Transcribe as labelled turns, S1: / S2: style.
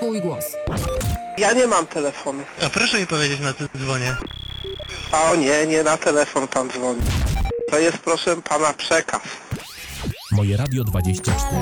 S1: swój głos.
S2: Ja nie mam telefonu.
S3: A proszę mi powiedzieć, na co dzwonię.
S2: O nie, nie na telefon pan dzwoni. To jest, proszę pana, przekaz.
S4: Moje Radio 24.